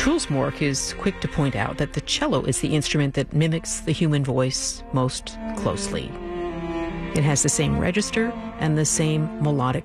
Truls Mork is quick to point out that the cello is the instrument that mimics the human voice most closely. It has the same register and the same melodic